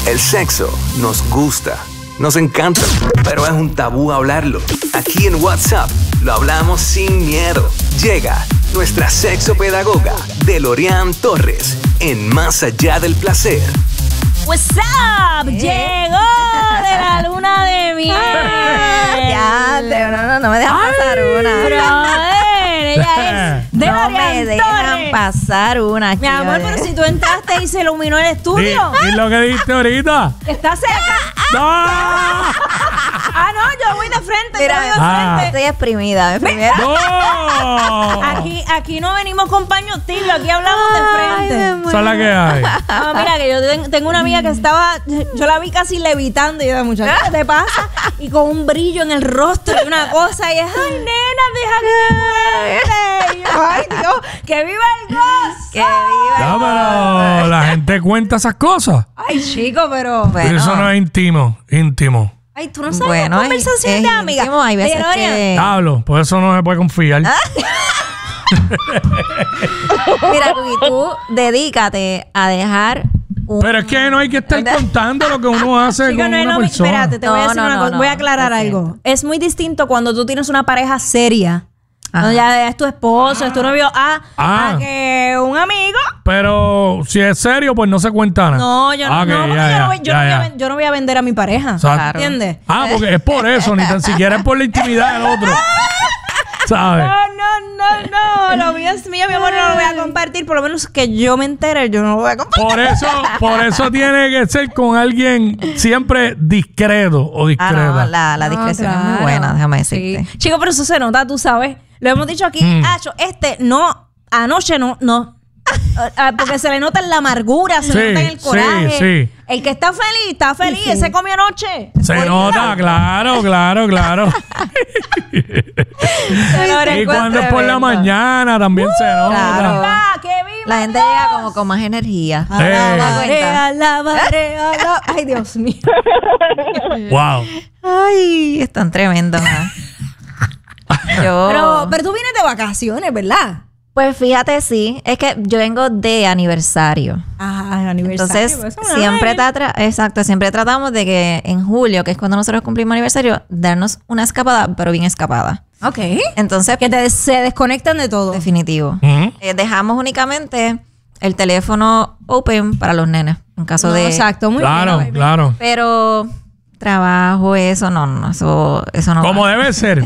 El sexo nos gusta, nos encanta, pero es un tabú hablarlo. Aquí en WhatsApp lo hablamos sin miedo. Llega nuestra sexopedagoga Delorian Torres en Más Allá del Placer. What's up? Llegó de la luna de miel. Ya, no me dejan pasar una. Brother, ella es de No me dejan pasar una. Mi amor, pero si tú entraste y se iluminó el estudio. ¿Y lo que dijiste ahorita? ¿Estás cerca? ¡No! No, yo voy de frente. Mira, yo voy de frente. estoy exprimida. ¡No! Aquí no venimos con paños tibios, aquí hablamos de frente. Esa es la que hay. No, mira, que yo tengo una amiga que yo la vi casi levitando y yo, muchacha, ¿qué te pasa? Y con un brillo en el rostro y una cosa, y es, ay, nena, deja que te muestre. Y yo, ay, Dios, que viva el gozo. Que viva. No, pero la gente cuenta esas cosas. Ay, chico, pero... Bueno. Eso no es íntimo. Ay, tú no sabes Bueno, la conversación es de amigas. íntimo, hay veces Delorian, que... Hablo, por eso no se puede confiar. Mira, Cookie, tú dedícate a dejar un... Pero es que no hay que estar contando lo que uno hace chico, con no es una lo mismo. persona. Espérate, te voy a decir una cosa. Voy a aclarar algo. Es muy distinto cuando tú tienes una pareja seria. No, ya es tu esposo, es tu novio, a que un amigo. Pero si es serio, pues no se cuenta nada. No, yo no, Ok, no, porque yo no voy a vender a mi pareja. Exacto. ¿Entiendes? Porque es por eso, ni tan siquiera es por la intimidad del otro. ¿Sabes? No, lo mío es mío, mi amor, no lo voy a compartir. Por lo menos que yo me entere, yo no lo voy a compartir. Por eso tiene que ser con alguien siempre discreto o discreta. No, la discreción es muy buena, déjame decirte. Sí. Chico, pero eso se nota, tú sabes. Lo hemos dicho aquí. Anoche no. Porque se le nota en la amargura, se le nota en el coraje. Sí. El que está feliz, Sí. ese comió anoche. Se nota, claro. Y cuando es por la mañana también se nota. Claro. ¡Que viva La gente Dios! llega como con más energía. La barea. Ay, Dios mío. Wow. Ay, están tremendos. Pero tú vienes de vacaciones, ¿verdad? Pues fíjate, sí. Es que yo vengo de aniversario. Aniversario. Entonces, pues, siempre tratamos de que en julio, que es cuando nosotros cumplimos aniversario, darnos una escapada, pero bien escapada. Ok. Entonces, Que se desconectan de todo. definitivo. Ujú. Dejamos únicamente el teléfono open para los nenes, en caso de... Exacto, muy bien. Claro. Pero trabajo, eso no, eso no Como va. debe ser.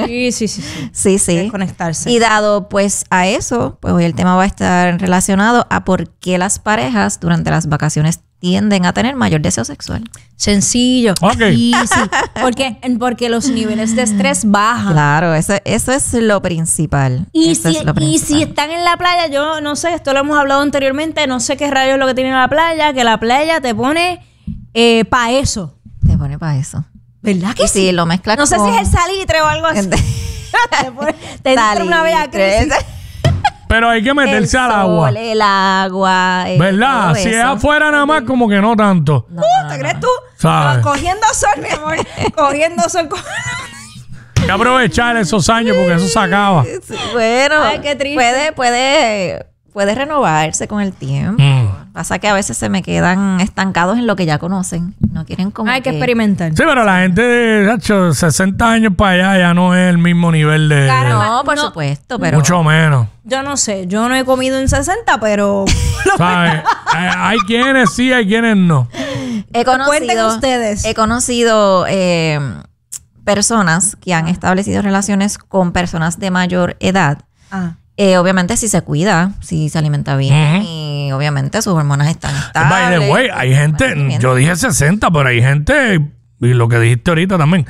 Sí. Sí. Desconectarse. Y dado pues a eso, pues hoy el tema va a estar relacionado a por qué las parejas durante las vacaciones tienden a tener mayor deseo sexual. Sencillo. Ok. Sí. Porque los niveles de estrés bajan. Claro, eso es lo principal. Y Eso es lo si principal. están en la playa, yo no sé, esto lo hemos hablado anteriormente, no sé qué rayos es lo que tiene la playa, que la playa te pone para eso. Te pone para eso. ¿Verdad que Y sí? si lo mezclas No sé si es el salitre o algo así. te entra una bella crisis. Pero hay que meterse al agua. El agua. ¿Verdad? Si es afuera nada más, como que no tanto. ¿Te crees tú? ¿Sabes? Cogiendo sol, mi amor. Cogiendo sol. Hay que aprovechar esos años porque eso se acaba. Bueno, Ay, qué triste. puede renovarse con el tiempo. Pasa que a veces se me quedan estancados en lo que ya conocen. No quieren como Hay que experimentar. Sí, pero la gente de 60 años para allá ya no es el mismo nivel de... Claro. No, por No. supuesto, pero... Mucho menos. Yo no sé, yo no he comido en 60, pero... ¿Sabes? Hay quienes sí, hay quienes no. Cuenten ustedes. He conocido personas que han establecido relaciones con personas de mayor edad. Obviamente si se cuida, si se alimenta bien y obviamente sus hormonas están estables. By the way, hay gente, yo dije 60, pero hay gente, y lo que dijiste ahorita también,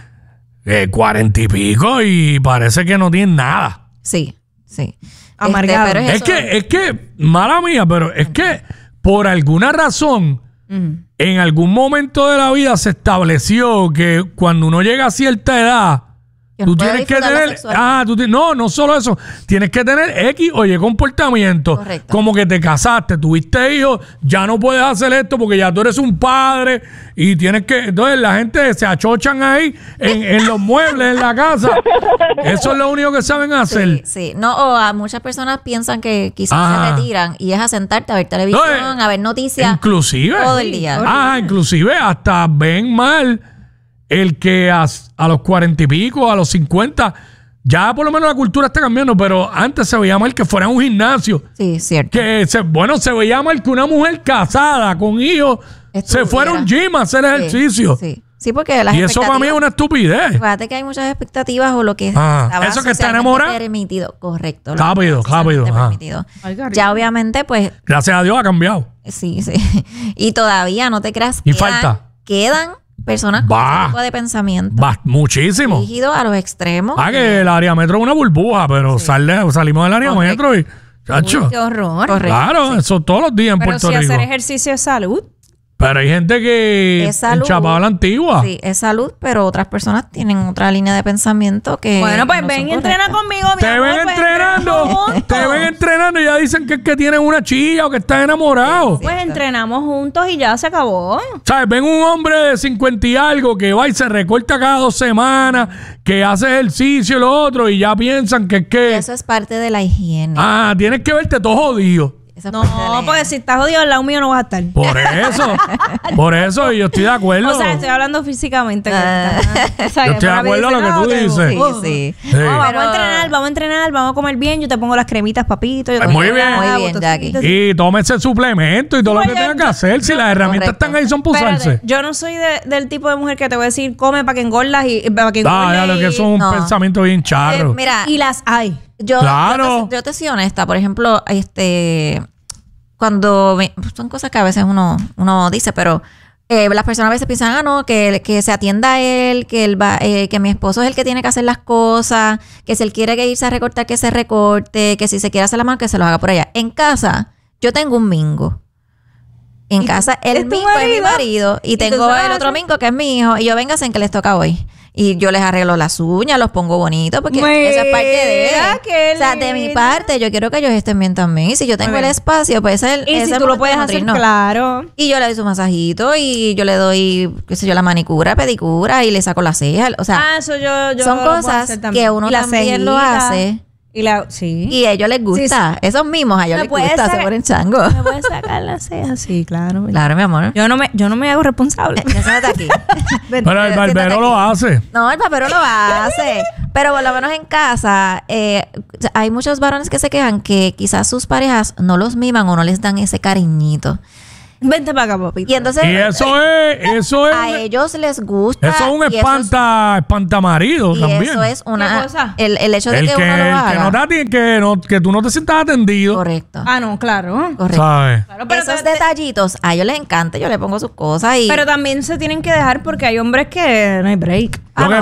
40 y pico y parece que no tienen nada. Sí. Amargado. Pero Es que, mala mía, pero es que por alguna razón, en algún momento de la vida se estableció que cuando uno llega a cierta edad, no Tú puede tienes que disfrutar la tener... sexualidad. no solo eso. Tienes que tener X o Y comportamiento. Correcto. Como que te casaste, tuviste hijos, ya no puedes hacer esto porque ya tú eres un padre y tienes que... Entonces la gente se achochan ahí en los muebles, en la casa. Eso es lo único que saben hacer. Sí. No, o a muchas personas piensan que quizás se retiran y es a sentarte a ver televisión, a ver noticias. Inclusive. Todo el día. Inclusive hasta ven mal el que a los 40 y pico, a los 50, ya por lo menos la cultura está cambiando, pero antes se veía mal que fuera a un gimnasio. Sí, cierto. Que se veía mal que una mujer casada con hijos se fuera a un gym a hacer ejercicio. Sí, porque las y eso para mí es una estupidez. Fíjate que hay muchas expectativas o lo que eso que está enamorado. Permitido, correcto. Rápido. Permitido. Ya obviamente, pues. Gracias a Dios ha cambiado. Sí. Y todavía no te creas. Quedan personas con ese tipo de pensamiento. Muchísimo. Dirigido a los extremos. Que el área metro es una burbuja, pero salimos del área metro y... Chacho. Qué horror. Correcto. Claro, eso todos los días en Puerto Rico. Pero si hacer ejercicio es salud. Pero hay gente que enchapaba a la antigua. Sí, es salud, pero otras personas tienen otra línea de pensamiento que... Bueno, pues ven y entrena conmigo, mi Te amor, ven pues, entrenando. Te ven entrenando y ya dicen que es que tienen una chilla o que están enamorados. Pues entrenamos juntos y ya se acabó. ¿Sabes? Ven un hombre de 50 y algo que va y se recorta cada 2 semanas, que hace ejercicio y lo otro, y ya piensan que es que... Eso es parte de la higiene. Tienes que verte todo jodido. No, porque si estás jodido al lado mío no vas a estar. Por eso, y yo estoy de acuerdo. O sea, estoy hablando físicamente. Yo estoy de acuerdo a lo que tú dices. Sí. Vamos a entrenar, vamos a comer bien. Yo te pongo las cremitas, papito. Muy bien, Jackie. Y tómese suplemento y todo lo que tenga que hacer. Si las herramientas están ahí, son para usarse. Yo no soy del tipo de mujer que te voy a decir, come para que engordas y para que engordas. Lo que eso es un pensamiento bien charro. Mira, y las hay. Yo te soy honesta. Por ejemplo, cuando son cosas que a veces uno dice, pero las personas a veces piensan, que se atienda a él, que mi esposo es el que tiene que hacer las cosas, que si él quiere que irse a recortar, que se recorte, que si se quiere hacer la mano, que se lo haga por allá. En casa, yo tengo un mingo. En casa, el mingo es mi marido y tengo el otro mingo que es mi hijo. Y yo venga en que les toca hoy. Y yo les arreglo las uñas, los pongo bonitos, porque eso es parte de él. O sea, de mi parte, yo quiero que ellos estén bien también. Y si yo tengo el espacio, pues ese si tú lo puedes hacer, claro. Y yo le doy su masajito y yo le doy, qué sé yo, la manicura, pedicura y le saco las cejas. O sea, eso yo son cosas que uno también lo hace. Y a ellos les gusta. Sí. Esos mismos a ellos les gusta, se ponen chango. ¿Me puedes sacar las cejas? Sí, claro. Claro, mi amor. Yo no me hago responsable. Ya se nota aquí. Pero el barbero lo hace. No, el barbero lo hace. Pero por lo menos en casa hay muchos varones que se quejan que quizás sus parejas no los miman o no les dan ese cariñito. Vente para acá, papito. Y entonces eso es a ellos les gusta. Eso es un espantamarido también. Eso es una cosa. El hecho de que uno lo haga. Que tú no te sientas atendido. Correcto. No, claro. Correcto. ¿Sabes? Claro, pero esos detallitos a ellos les encanta. Yo le pongo sus cosas y... Pero también se tienen que dejar porque hay hombres que no hay break.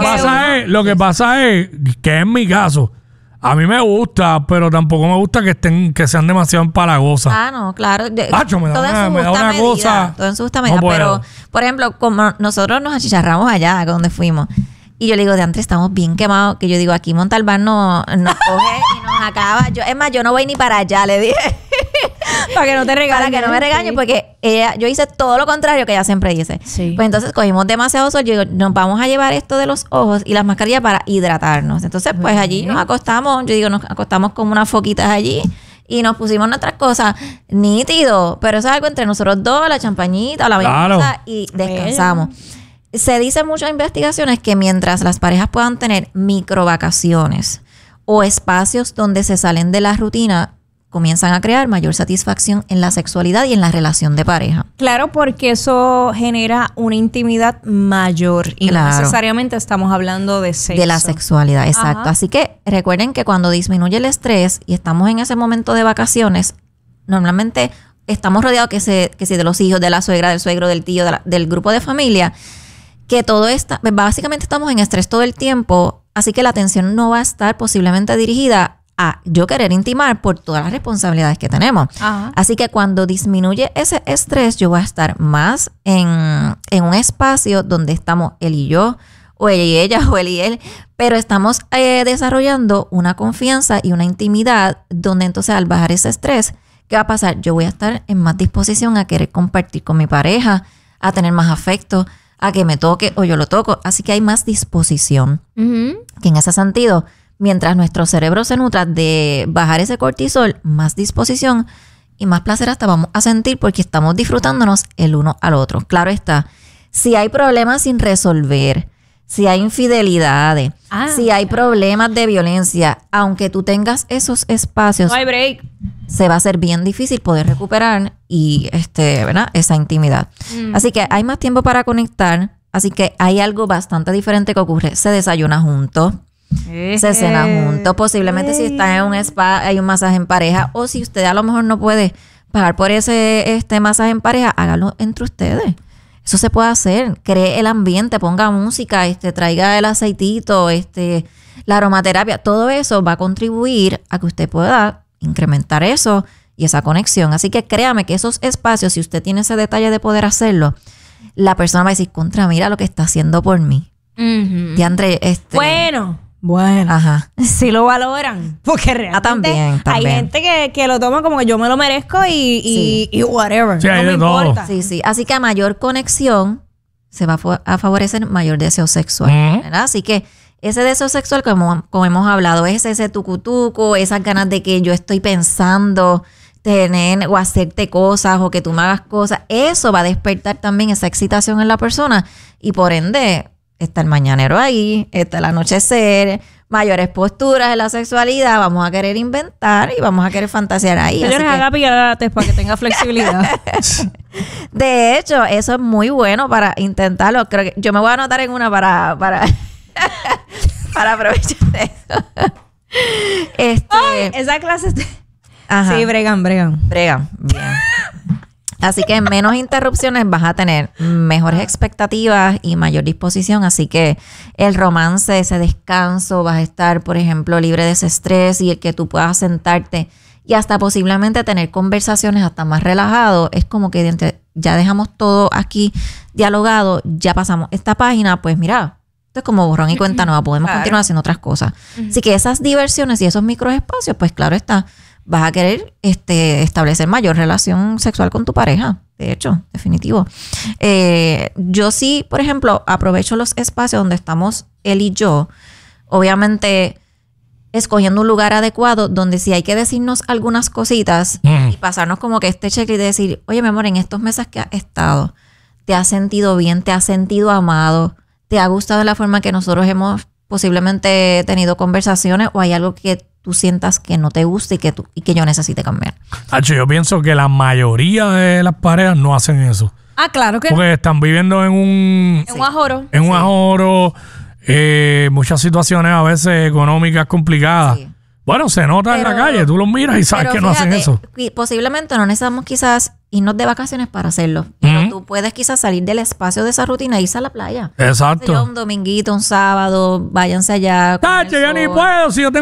Lo que pasa es que en mi caso, a mí me gusta, pero tampoco me gusta que sean demasiado empalagosas. No, claro. Me da una cosa. Todo en su justa medida. Pero, por ejemplo, como nosotros nos achicharramos allá, donde fuimos. Y yo le digo, de antes estamos bien quemados. Que yo digo, aquí Montalbán nos coge y nos acaba. Yo no voy ni para allá, le dije. Para que no te regañe. Para que no me regañe, porque yo hice todo lo contrario que ella siempre dice. Sí. Pues entonces cogimos demasiado sol. Yo digo, nos vamos a llevar esto de los ojos y las mascarillas para hidratarnos. Entonces, pues allí nos acostamos. Yo digo, nos acostamos con unas foquitas allí y nos pusimos nuestras cosas nítido. Pero eso es algo entre nosotros dos, la champañita, la vainilla y descansamos. Se dice muchas investigaciones que mientras las parejas puedan tener microvacaciones o espacios donde se salen de la rutina, comienzan a crear mayor satisfacción en la sexualidad y en la relación de pareja. Claro, porque eso genera una intimidad mayor y no necesariamente estamos hablando de sexo. De la sexualidad, exacto. Ajá. Así que recuerden que cuando disminuye el estrés y estamos en ese momento de vacaciones, normalmente estamos rodeados que si de los hijos, de la suegra, del suegro, del tío, del grupo de familia, que todo está, básicamente estamos en estrés todo el tiempo, así que la atención no va a estar posiblemente dirigida a yo querer intimar por todas las responsabilidades que tenemos. Ajá. Así que cuando disminuye ese estrés, yo voy a estar más en un espacio donde estamos él y yo, o ella y ella, o él y él, pero estamos desarrollando una confianza y una intimidad donde entonces al bajar ese estrés, ¿qué va a pasar? Yo voy a estar en más disposición a querer compartir con mi pareja, a tener más afecto, a que me toque o yo lo toco. Así que hay más disposición. Que en ese sentido, mientras nuestro cerebro se nutra de bajar ese cortisol, más disposición y más placer hasta vamos a sentir porque estamos disfrutándonos el uno al otro. Claro está, si hay problemas sin resolver, si hay infidelidades, si hay problemas de violencia, aunque tú tengas esos espacios, No hay break. se va a hacer bien difícil poder recuperar y ¿verdad? Esa intimidad. Así que hay más tiempo para conectar. Así que hay algo bastante diferente que ocurre. Se desayuna juntos, se cena juntos. Posiblemente si están en un spa hay un masaje en pareja, o si usted a lo mejor no puede pagar por ese masaje en pareja, hágalo entre ustedes. Eso se puede hacer. Cree el ambiente, ponga música, traiga el aceitito, la aromaterapia. Todo eso va a contribuir a que usted pueda incrementar eso y esa conexión. Así que créame que esos espacios, si usted tiene ese detalle de poder hacerlo, la persona va a decir, contra, mira lo que está haciendo por mí. Diantre, Bueno. Ajá. Sí lo valoran. Porque realmente también. hay gente que lo toma como que yo me lo merezco y whatever. Sí, hay no me de todo. importa. Sí. Así que a mayor conexión se va a favorecer mayor deseo sexual. ¿Verdad? Así que ese deseo sexual, como hemos hablado, es ese tucutuco, esas ganas de que yo estoy pensando tener o hacerte cosas o que tú me hagas cosas. Eso va a despertar también esa excitación en la persona y por ende está el mañanero ahí, está el anochecer, mayores posturas en la sexualidad, vamos a querer inventar y vamos a querer fantasear ahí. Señores, haga pilates para que tenga flexibilidad. De hecho, eso es muy bueno para intentarlo. Creo que yo me voy a anotar en una para para aprovechar eso. Ay, esa clase... Ajá. Sí, bregan. Bregan, bien. Así que menos interrupciones vas a tener, mejores expectativas y mayor disposición. Así que el romance, ese descanso, vas a estar, por ejemplo, libre de ese estrés y el que tú puedas sentarte y hasta posiblemente tener conversaciones hasta más relajado. Es como que ya dejamos todo aquí dialogado, ya pasamos esta página, pues mira, esto es como borrón y cuenta nueva, podemos continuar haciendo otras cosas. Así que esas diversiones y esos microespacios, pues claro está, vas a querer establecer mayor relación sexual con tu pareja. De hecho, definitivo. Yo sí, por ejemplo, aprovecho los espacios donde estamos él y yo, obviamente escogiendo un lugar adecuado donde si hay que decirnos algunas cositas y pasarnos como que checklist de decir, oye, mi amor, en estos meses que has estado, ¿te has sentido bien? ¿Te has sentido amado? ¿Te ha gustado la forma que nosotros hemos posiblemente tenido conversaciones o hay algo que tú sientas que no te gusta y que yo necesite cambiar? Hacho, yo pienso que la mayoría de las parejas no hacen eso. Claro que Porque están viviendo en un ajoro. En un ajoro, muchas situaciones a veces económicas complicadas. Sí. Bueno, se nota en la calle, tú los miras y sabes que no hacen eso. Posiblemente no necesitamos quizás irnos de vacaciones para hacerlo, pero tú puedes quizás salir del espacio de esa rutina e irse a la playa. Exacto. Un dominguito, un sábado, váyanse allá. Tacho, ya ni puedo si yo tengo